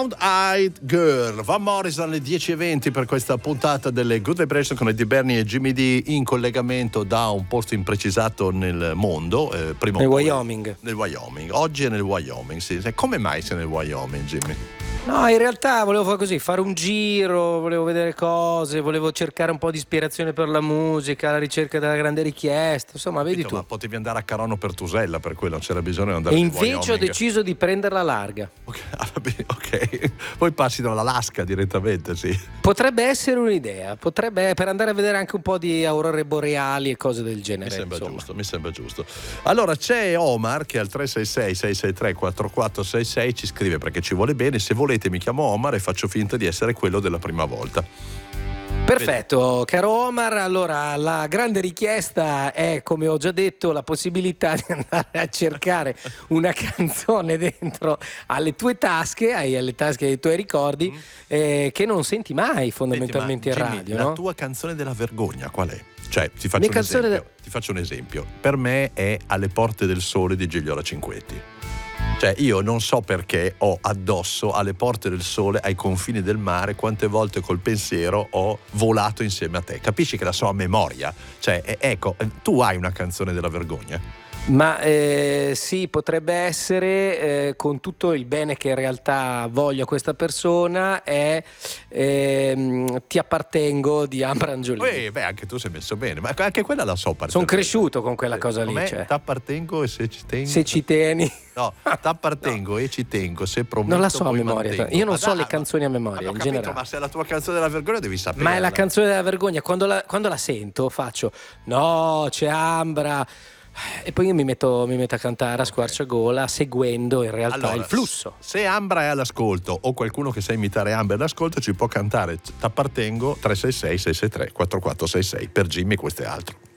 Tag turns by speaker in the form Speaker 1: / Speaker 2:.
Speaker 1: Round Eyed Girl, Van Morrison alle 10:20 per questa puntata delle Good Vibration con Eddie Bernie e Jimmy D in collegamento da un posto imprecisato nel mondo,
Speaker 2: nel Wyoming.
Speaker 1: Nel Wyoming, oggi è nel Wyoming, sì. Come mai sei nel Wyoming, Jimmy?
Speaker 2: No, in realtà volevo fare un giro, volevo vedere cose, volevo cercare un po' di ispirazione per la musica, la ricerca della grande richiesta, insomma, vedi tu.
Speaker 1: Ma potevi andare a Carono Pertusella, per quello non c'era bisogno di andare
Speaker 2: E
Speaker 1: nel
Speaker 2: invece
Speaker 1: Wyoming.
Speaker 2: ho deciso di prenderla larga.
Speaker 1: Ok. Poi passi dall'Alaska direttamente, sì.
Speaker 2: Potrebbe essere un'idea, per andare a vedere anche un po' di aurore boreali e cose del genere.
Speaker 1: Mi sembra giusto. Allora c'è Omar che al 366-663-4466 ci scrive perché ci vuole bene. Se volete mi chiamo Omar e faccio finta di essere quello della prima volta.
Speaker 2: Perfetto, caro Omar, allora la grande richiesta è, come ho già detto, la possibilità di andare a cercare una canzone dentro alle tue tasche, alle tasche dei tuoi ricordi, che non senti mai fondamentalmente in
Speaker 1: Jimmy,
Speaker 2: radio.
Speaker 1: La
Speaker 2: no?
Speaker 1: tua canzone della vergogna qual è? Cioè, ti faccio un esempio. Per me è Alle porte del sole di Gigliola Cinquetti. Cioè, io non so perché ho addosso Alle porte del sole, ai confini del mare, quante volte col pensiero ho volato insieme a te. Capisci che la so a memoria? Cioè, ecco, tu hai una canzone della vergogna?
Speaker 2: Ma sì, potrebbe essere, con tutto il bene che in realtà voglio a questa persona, è Ti appartengo di Ambra Angiolini.
Speaker 1: Anche tu sei messo bene, ma anche quella la so.
Speaker 2: Sono cresciuto con quella cosa lì. Cioè.
Speaker 1: T'appartengo e se ci tengo.
Speaker 2: Se ci tieni.
Speaker 1: No, t'appartengo e ci tengo, se prometto.
Speaker 2: Non la so a memoria.
Speaker 1: Mantengo.
Speaker 2: Io non so le canzoni a memoria in generale.
Speaker 1: Ma se è la tua canzone della vergogna devi sapere.
Speaker 2: Ma è la canzone della vergogna. Quando la sento faccio no, c'è Ambra. E poi io mi metto a cantare a squarciagola, seguendo in realtà il flusso.
Speaker 1: Se Ambra è all'ascolto o qualcuno che sa imitare Ambra è all'ascolto, ci può cantare T'appartengo 366 663 4466 per Jimmy, questo è altro.